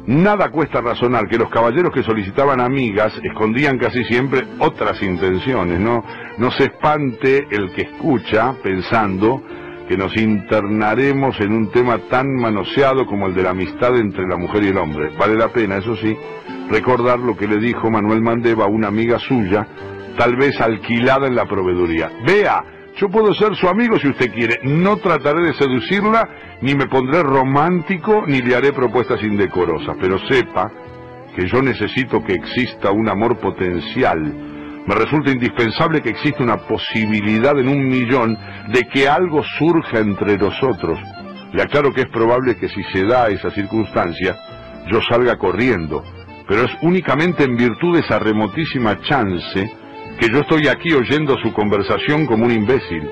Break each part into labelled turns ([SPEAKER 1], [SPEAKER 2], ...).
[SPEAKER 1] Nada cuesta razonar que los caballeros que solicitaban amigas escondían casi siempre otras intenciones, ¿no? No se espante el que escucha pensando que nos internaremos en un tema tan manoseado como el de la amistad entre la mujer y el hombre. Vale la pena, eso sí, recordar lo que le dijo Manuel Mandeva a una amiga suya, tal vez alquilada en la proveeduría. Vea, yo puedo ser su amigo si usted quiere, no trataré de seducirla, ni me pondré romántico, ni le haré propuestas indecorosas, pero sepa que yo necesito que exista un amor potencial. Me resulta indispensable que exista una posibilidad en 1.000.000 de que algo surja entre nosotros. Le aclaro que es probable que si se da esa circunstancia, yo salga corriendo, pero es únicamente en virtud de esa remotísima chance que yo estoy aquí oyendo su conversación como un imbécil.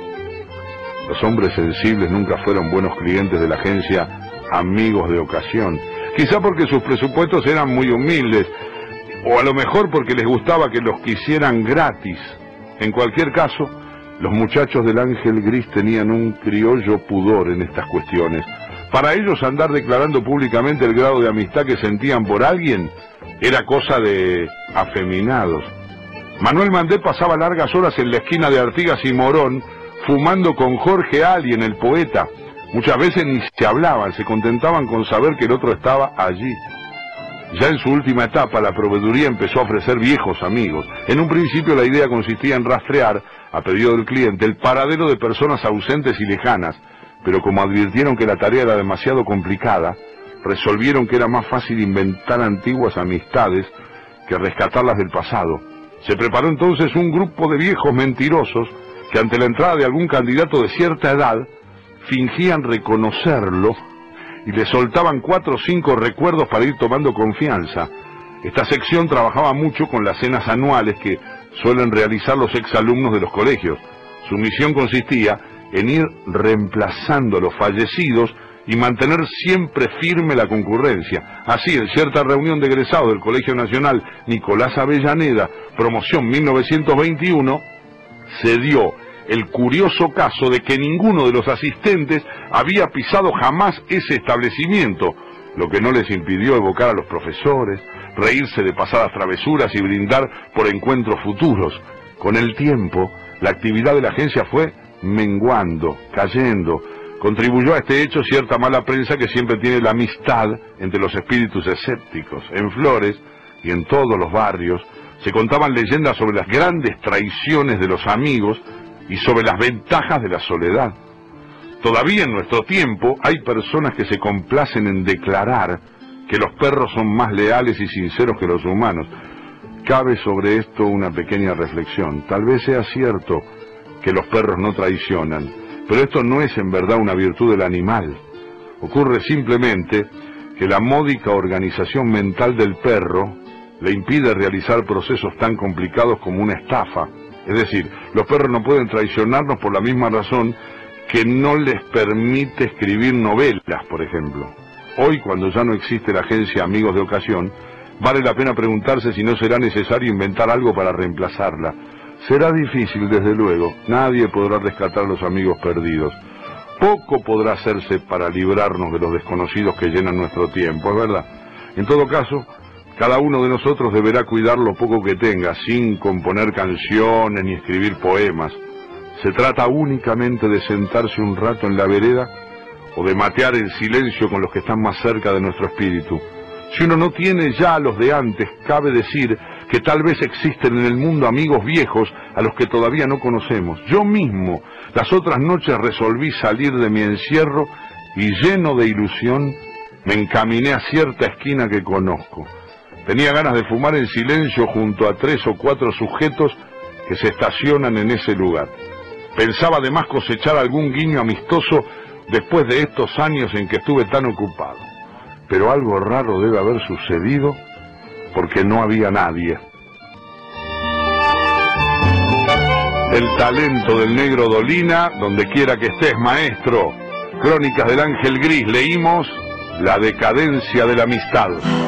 [SPEAKER 1] Los hombres sensibles nunca fueron buenos clientes de la agencia Amigos de Ocasión, quizá porque sus presupuestos eran muy humildes, o a lo mejor porque les gustaba que los quisieran gratis. En cualquier caso, los muchachos del Ángel Gris tenían un criollo pudor en estas cuestiones. Para ellos andar declarando públicamente el grado de amistad que sentían por alguien era cosa de afeminados. Manuel Mandé pasaba largas horas en la esquina de Artigas y Morón fumando con Jorge Alien, el poeta. Muchas veces ni se hablaban, se contentaban con saber que el otro estaba allí. Ya en su última etapa, la proveeduría empezó a ofrecer viejos amigos. En un principio la idea consistía en rastrear, a pedido del cliente, el paradero de personas ausentes y lejanas, pero como advirtieron que la tarea era demasiado complicada, resolvieron que era más fácil inventar antiguas amistades que rescatarlas del pasado. Se preparó entonces un grupo de viejos mentirosos que ante la entrada de algún candidato de cierta edad fingían reconocerlo y le soltaban 4 o 5 recuerdos para ir tomando confianza. Esta sección trabajaba mucho con las cenas anuales que suelen realizar los exalumnos de los colegios. Su misión consistía en ir reemplazando a los fallecidos y mantener siempre firme la concurrencia. Así, en cierta reunión de egresados del Colegio Nacional Nicolás Avellaneda, promoción 1921, se dio el curioso caso de que ninguno de los asistentes había pisado jamás ese establecimiento, lo que no les impidió evocar a los profesores, reírse de pasadas travesuras y brindar por encuentros futuros. Con el tiempo, la actividad de la agencia fue menguando, cayendo. Contribuyó a este hecho cierta mala prensa que siempre tiene la amistad entre los espíritus escépticos. En Flores y en todos los barrios se contaban leyendas sobre las grandes traiciones de los amigos y sobre las ventajas de la soledad. Todavía en nuestro tiempo hay personas que se complacen en declarar que los perros son más leales y sinceros que los humanos. Cabe sobre esto una pequeña reflexión. Tal vez sea cierto que los perros no traicionan, pero esto no es en verdad una virtud del animal. Ocurre simplemente que la módica organización mental del perro le impide realizar procesos tan complicados como una estafa. Es decir, los perros no pueden traicionarnos por la misma razón que no les permite escribir novelas, por ejemplo. Hoy, cuando ya no existe la agencia Amigos de Ocasión, vale la pena preguntarse si no será necesario inventar algo para reemplazarla. Será difícil, desde luego. Nadie podrá rescatar a los amigos perdidos. Poco podrá hacerse para librarnos de los desconocidos que llenan nuestro tiempo, es verdad. En todo caso, cada uno de nosotros deberá cuidar lo poco que tenga, sin componer canciones ni escribir poemas. Se trata únicamente de sentarse un rato en la vereda o de matear en silencio con los que están más cerca de nuestro espíritu. Si uno no tiene ya a los de antes, cabe decir que tal vez existen en el mundo amigos viejos a los que todavía no conocemos. Yo mismo, las otras noches resolví salir de mi encierro y, lleno de ilusión, me encaminé a cierta esquina que conozco. Tenía ganas de fumar en silencio junto a 3 o 4 sujetos que se estacionan en ese lugar. Pensaba además cosechar algún guiño amistoso después de estos años en que estuve tan ocupado. Pero algo raro debe haber sucedido porque no había nadie. El talento del Negro Dolina, donde quiera que estés, maestro. Crónicas del Ángel Gris, leímos La decadencia de la amistad.